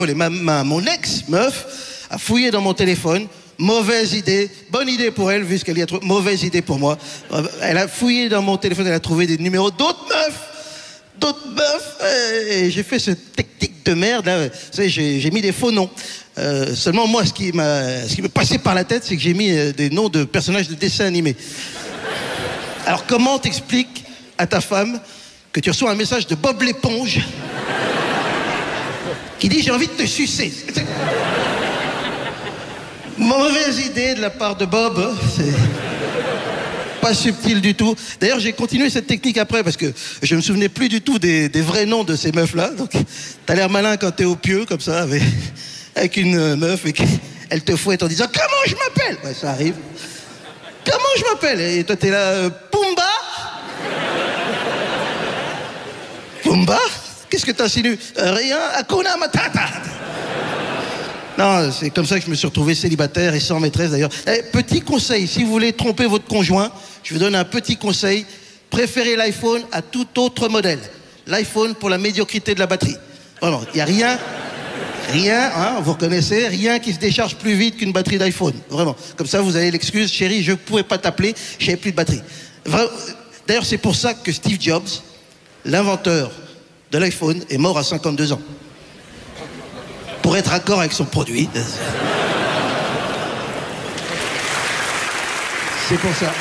Mon ex-meuf a fouillé dans mon téléphone. Mauvaise idée, bonne idée pour elle, vu ce qu'elle y a trouvé. Mauvaise idée pour moi. Elle a fouillé dans mon téléphone, elle a trouvé des numéros d'autres meufs. Et j'ai fait cette technique de merde. Là. Vous savez, j'ai mis des faux noms. Seulement, moi, ce qui m'est passé par la tête, c'est que j'ai mis des noms de personnages de dessins animés. Alors, comment t'expliques à ta femme que tu reçois un message de Bob l'éponge qui dit « J'ai envie de te sucer ». Mauvaise idée de la part de Bob. C'est pas subtil du tout. D'ailleurs, j'ai continué cette technique après parce que je me souvenais plus du tout des vrais noms de ces meufs-là. Donc, t'as l'air malin quand t'es au pieu, comme ça, avec une meuf et qu'elle te fouette en disant « Comment je m'appelle ?» Ouais, ça arrive. « Comment je m'appelle ?» Et toi, t'es là « Pumba ?» Pumba? Qu'est-ce que t'insinues? Rien, Hakuna Matata. Non, c'est comme ça que je me suis retrouvé célibataire et sans maîtresse d'ailleurs. Petit conseil, si vous voulez tromper votre conjoint, je vous donne un petit conseil. Préférez l'iPhone à tout autre modèle. L'iPhone pour la médiocrité de la batterie. Vraiment, il n'y a rien, hein, vous reconnaissez, rien qui se décharge plus vite qu'une batterie d'iPhone. Vraiment. Comme ça, vous avez l'excuse, chérie, je ne pouvais pas t'appeler, j'avais plus de batterie. D'ailleurs, c'est pour ça que Steve Jobs, l'inventeur de l'iPhone, est mort à 52 ans. Pour être raccord avec son produit. C'est pour ça.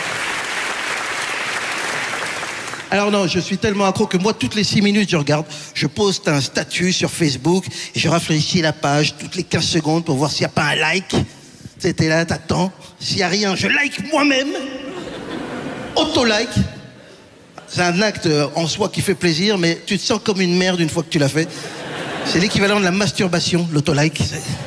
Alors non, je suis tellement accro que moi, toutes les 6 minutes, je regarde, je poste un statut sur Facebook, et je rafraîchis la page toutes les 15 secondes pour voir s'il n'y a pas un like. T'es là, t'attends. S'il n'y a rien, je like moi-même. Auto-like. C'est un acte en soi qui fait plaisir, mais tu te sens comme une merde une fois que tu l'as fait. C'est l'équivalent de la masturbation, l'autolike.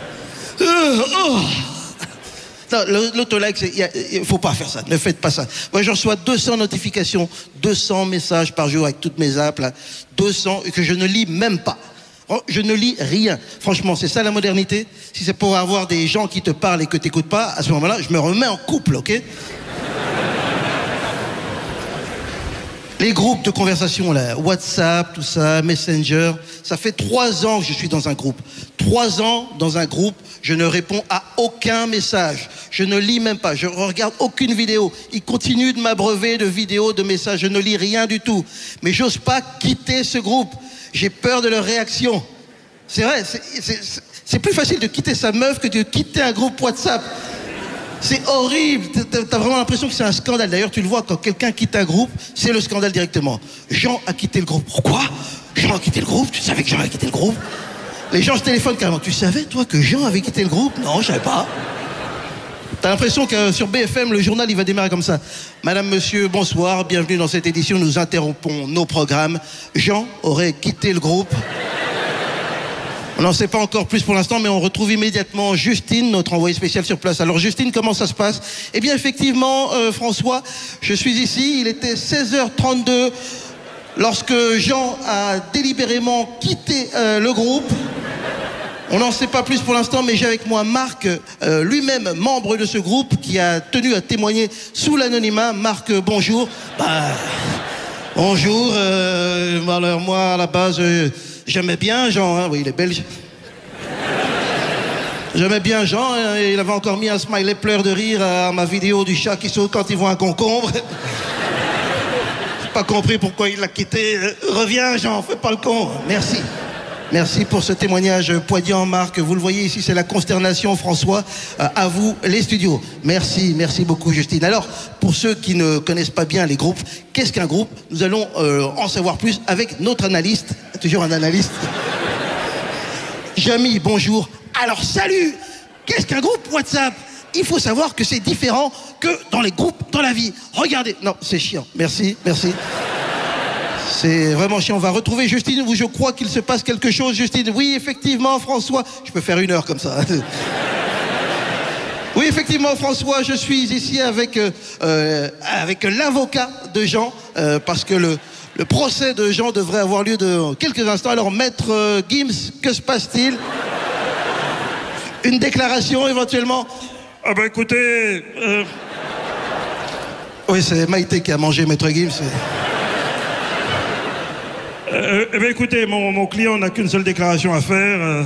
Non, l'autolike, il faut pas faire ça. Ne faites pas ça. Moi, je reçois 200 notifications, 200 messages par jour avec toutes mes apps, là, 200, que je ne lis même pas. Je ne lis rien. Franchement, c'est ça la modernité. Si c'est pour avoir des gens qui te parlent et que tu n'écoutes pas, à ce moment-là, je me remets en couple, ok? Les groupes de conversation, là, WhatsApp, tout ça, Messenger, ça fait 3 ans que je suis dans un groupe. 3 ans dans un groupe, je ne réponds à aucun message. Je ne lis même pas, je ne regarde aucune vidéo. Ils continuent de m'abreuver de vidéos, de messages, je ne lis rien du tout. Mais j'ose pas quitter ce groupe. J'ai peur de leur réaction. C'est vrai, c'est plus facile de quitter sa meuf que de quitter un groupe WhatsApp. C'est horrible, t'as vraiment l'impression que c'est un scandale. D'ailleurs, tu le vois, quand quelqu'un quitte un groupe, c'est le scandale directement. Jean a quitté le groupe. Pourquoi? Jean a quitté le groupe? Tu savais que Jean avait quitté le groupe? Les gens se téléphonent carrément. Tu savais, toi, que Jean avait quitté le groupe? Non, je savais pas. T'as l'impression que sur BFM, le journal, il va démarrer comme ça. Madame, monsieur, bonsoir, bienvenue dans cette édition. Nous interrompons nos programmes. Jean aurait quitté le groupe. On n'en sait pas encore plus pour l'instant, mais on retrouve immédiatement Justine, notre envoyée spéciale sur place. Alors Justine, comment ça se passe? Eh bien effectivement, François, je suis ici, il était 16h32 lorsque Jean a délibérément quitté le groupe. On n'en sait pas plus pour l'instant, mais j'ai avec moi Marc, lui-même membre de ce groupe, qui a tenu à témoigner sous l'anonymat. Marc, bonjour. Bonjour, alors moi à la base... J'aimais bien Jean, hein, oui, il est belge. J'aimais bien Jean, hein, il avait encore mis un smiley pleur de rire à ma vidéo du chat qui saute quand il voit un concombre. J'ai pas compris pourquoi il l'a quitté. Reviens Jean, fais pas le con. Merci. Merci pour ce témoignage poignant, Marc. Vous le voyez ici, c'est la consternation, François. À vous, les studios. Merci, merci beaucoup, Justine. Alors, pour ceux qui ne connaissent pas bien les groupes, qu'est-ce qu'un groupe? Nous allons en savoir plus avec notre analyste. Toujours un analyste. Jamy, bonjour. Alors, salut! Qu'est-ce qu'un groupe WhatsApp? Il faut savoir que c'est différent que dans les groupes dans la vie. Regardez. Non, c'est chiant. Merci, merci. C'est vraiment chiant. On va retrouver Justine, où je crois qu'il se passe quelque chose. Justine, oui, effectivement, François. Je peux faire 1 heure comme ça. Oui, effectivement, François, je suis ici avec l'avocat de Jean, parce que le procès de Jean devrait avoir lieu de quelques instants. Alors, maître Gims, que se passe-t-il? Une déclaration, éventuellement? Ah ben écoutez... Oui, c'est Maïté qui a mangé maître Gims. Eh bien, écoutez, mon client n'a qu'une seule déclaration à faire.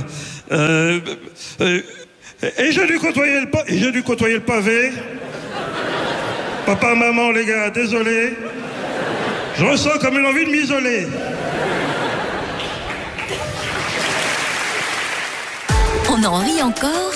Et j'ai dû côtoyer le pavé. Papa, maman, les gars, désolé. Je ressens comme une envie de m'isoler. On en rit encore